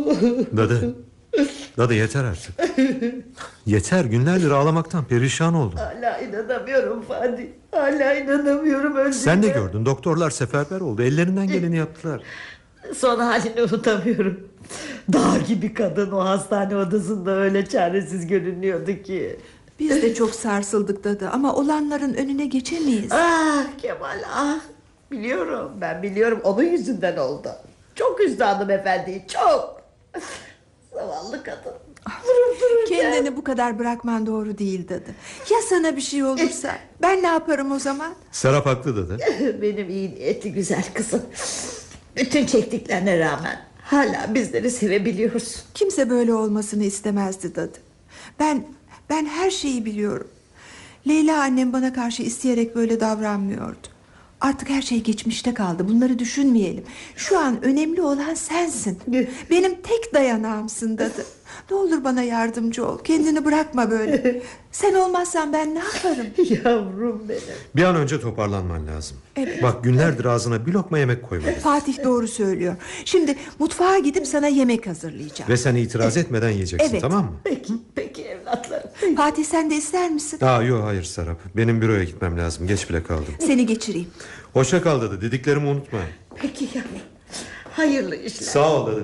Dadı. Dadı yeter artık. Yeter, günlerdir ağlamaktan perişan oldum. Hala inanamıyorum Fatih. Hala inanamıyorum öldüğüne. Sen de gördün, doktorlar seferber oldu. Ellerinden geleni yaptılar. Son halini unutamıyorum. Dağ gibi kadın o hastane odasında öyle çaresiz görünüyordu ki. Biz de çok sarsıldık dadı, ama olanların önüne geçemeyiz. Ah Kemal, ah. Biliyorum, ben biliyorum, onun yüzünden oldu. Çok üzdü hanımefendiyi, çok. Zavallı kadın. Durup dururken. Kendini bu kadar bırakman doğru değil dadı. Ya sana bir şey olursa ben ne yaparım o zaman? Serap haklı dadı. Benim iyi niyetli güzel kızım. Bütün çektiklerine rağmen hala bizleri sevebiliyorsun. Kimse böyle olmasını istemezdi dadı. Ben her şeyi biliyorum. Leyla annem bana karşı isteyerek böyle davranmıyordu. Artık her şey geçmişte kaldı. Bunları düşünmeyelim. Şu an önemli olan sensin. Benim tek dayanağımsın dadı. Ne olur bana yardımcı ol. Kendini bırakma böyle. Sen olmazsan ben ne yaparım? Yavrum benim. Bir an önce toparlanman lazım. Evet. Bak, günlerdir ağzına bir lokma yemek koymadın. Fatih doğru söylüyor. Şimdi mutfağa gidip sana yemek hazırlayacağım. Ve sen itiraz etmeden yiyeceksin, Evet. tamam mı? Peki evlatlarım. Fatih, sen de ister misin? Yok, hayır Serap. Benim büroya gitmem lazım. Geç bile kaldım. Seni geçireyim. Hoşça kal dadı. Dediklerimi unutma. Peki yavrum. Hayırlı işler. Sağ ol dadı.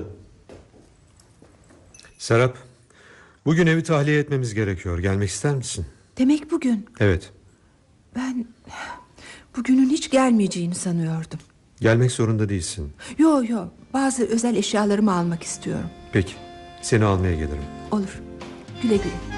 Serap, bugün evi tahliye etmemiz gerekiyor. Gelmek ister misin? Demek bugün. Evet. Ben bugünün hiç gelmeyeceğini sanıyordum. Gelmek zorunda değilsin. Yo, bazı özel eşyalarımı almak istiyorum. Peki, seni almaya gelirim. Olur. Güle güle.